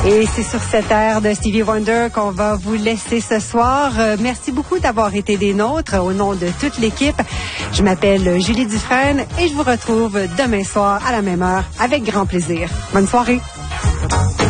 Et c'est sur cette aire de Stevie Wonder qu'on va vous laisser ce soir. Merci beaucoup d'avoir été des nôtres au nom de toute l'équipe. Je m'appelle Julie Dufresne et je vous retrouve demain soir à la même heure avec grand plaisir. Bonne soirée.